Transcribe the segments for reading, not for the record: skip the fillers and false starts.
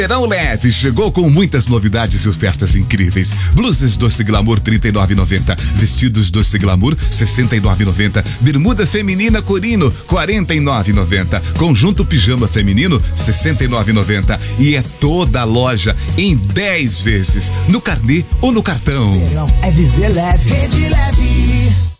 Verão Leve chegou com muitas novidades e ofertas incríveis. Blusas Doce Glamour R$ 39,90. Vestidos Doce Glamour R$ 69,90. Bermuda feminina Corino R$ 49,90. Conjunto pijama feminino R$ 69,90. E é toda a loja em 10 vezes, no carnê ou no cartão. Verão é viver leve. Rede Leve.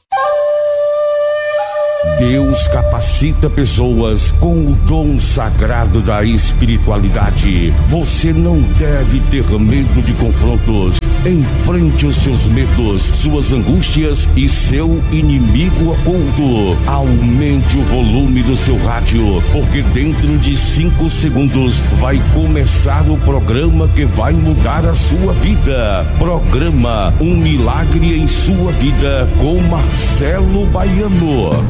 Deus capacita pessoas com o dom sagrado da espiritualidade. Você não deve ter medo de confrontos. Enfrente os seus medos, suas angústias e seu inimigo oculto. Aumente o volume do seu rádio, porque dentro de 5 segundos vai começar o programa que vai mudar a sua vida. Programa Um Milagre em Sua Vida com Marcelo Baiano.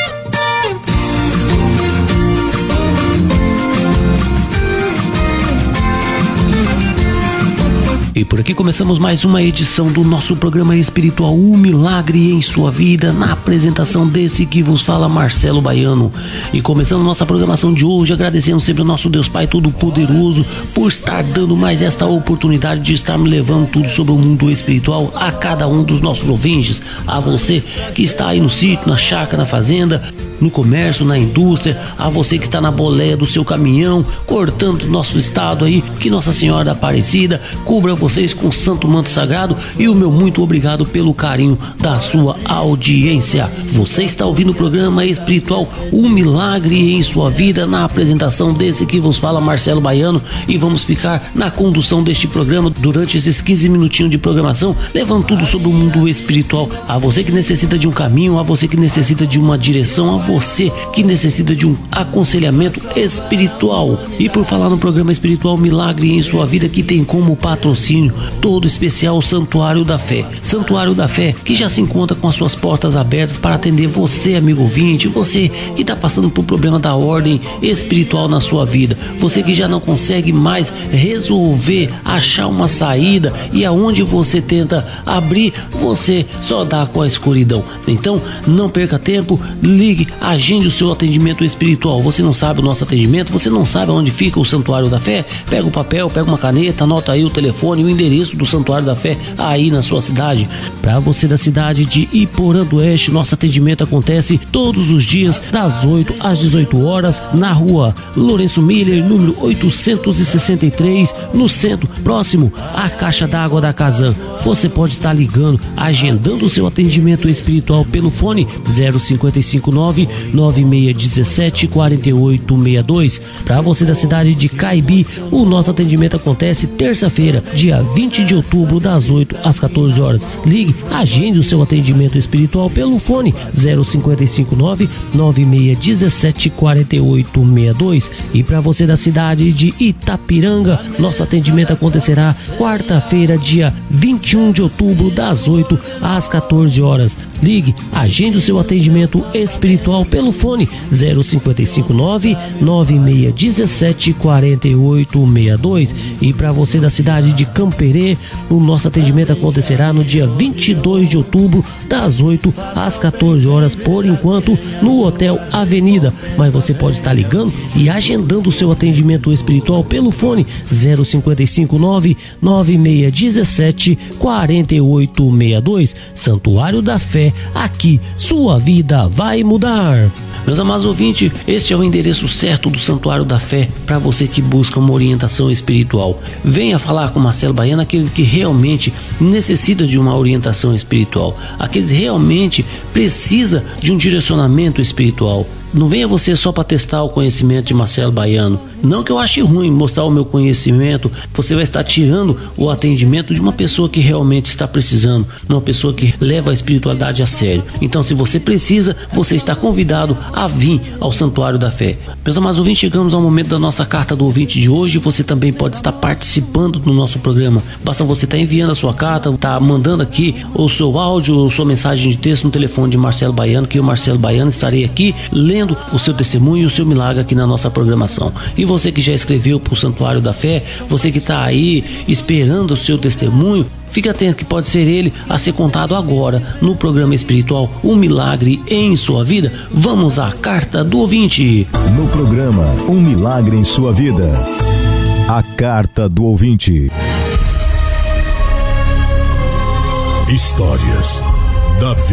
E por aqui começamos mais uma edição do nosso programa espiritual Um Milagre em Sua Vida, na apresentação desse que vos fala, Marcelo Baiano. E começando nossa programação de hoje, agradecemos sempre ao nosso Deus Pai Todo-Poderoso por estar dando mais esta oportunidade de estar me levando tudo sobre o mundo espiritual a cada um dos nossos ouvintes. A você que está aí no sítio, na chácara, na fazenda, no comércio, na indústria, a você que está na boleia do seu caminhão, cortando nosso estado aí, que Nossa Senhora da Aparecida cubra vocês com o santo manto sagrado, e o meu muito obrigado pelo carinho da sua audiência. Você está ouvindo o programa espiritual Um Milagre em Sua Vida, na apresentação desse que vos fala, Marcelo Baiano, e vamos ficar na condução deste programa durante esses 15 minutinhos de programação, levando tudo sobre o mundo espiritual. A você que necessita de um caminho, a você que necessita de uma direção, a você que necessita de um aconselhamento espiritual. E por falar no programa espiritual Milagre em Sua Vida, que tem como patrocínio todo especial o Santuário da Fé. Santuário da Fé, que já se encontra com as suas portas abertas para atender você, amigo ouvinte, você que está passando por problema da ordem espiritual na sua vida, você que já não consegue mais resolver, achar uma saída, e aonde você tenta abrir, você só dá com a escuridão. Então, não perca tempo, ligue, agende o seu atendimento espiritual. Você não sabe o nosso atendimento, você não sabe onde fica o Santuário da Fé? Pega o papel, pega uma caneta, anota aí o telefone, o endereço do Santuário da Fé aí na sua cidade. Para você da cidade de Iporã do Oeste, nosso atendimento acontece todos os dias das 8 às 18 horas na rua Lourenço Miller, número 863, no centro, próximo à Caixa d'Água da Casan. Você pode estar ligando, agendando o seu atendimento espiritual pelo fone 0559-9617-4862. Para você da cidade de Caibi, o nosso atendimento acontece terça-feira, dia 20 de outubro, das 8 às 14 horas. Ligue, agende o seu atendimento espiritual pelo fone 0559-9617-4862. E para você da cidade de Itapiranga, nosso atendimento acontecerá quarta-feira, dia 21 de outubro, das 8 às 14 horas. Ligue, agende o seu atendimento espiritual pelo fone 0559-9617-4862. E para você da cidade de Camperê, o nosso atendimento acontecerá no dia 22 de outubro, das 8 às 14 horas, por enquanto no Hotel Avenida. Mas você pode estar ligando e agendando o seu atendimento espiritual pelo fone 0559-9617-4862. Santuário da Fé, aqui sua vida vai mudar. Meus amados ouvintes, este é o endereço certo do Santuário da Fé para você que busca uma orientação espiritual. Venha falar com Marcelo Baiano, aquele que realmente necessita de uma orientação espiritual, aquele que realmente precisa de um direcionamento espiritual. Não venha você só para testar o conhecimento de Marcelo Baiano. Não que eu ache ruim mostrar o meu conhecimento, você vai estar tirando o atendimento de uma pessoa que realmente está precisando, uma pessoa que leva a espiritualidade a sério. Então, se você precisa, você está convidado a vir ao Santuário da Fé. Meus amados ouvintes, chegamos ao momento da nossa carta do ouvinte de hoje. Você também pode estar participando do nosso programa. Basta você estar enviando a sua carta, estar mandando aqui o seu áudio ou sua mensagem de texto no telefone de Marcelo Baiano, que eu, Marcelo Baiano, estarei aqui lendo o seu testemunho e o seu milagre aqui na nossa programação. E você que já escreveu para o Santuário da Fé, você que está aí esperando o seu testemunho, fique atento que pode ser ele a ser contado agora no programa espiritual Um Milagre em Sua Vida. Vamos à carta do ouvinte. No programa Um Milagre em Sua Vida, A carta do ouvinte. Histórias da vida.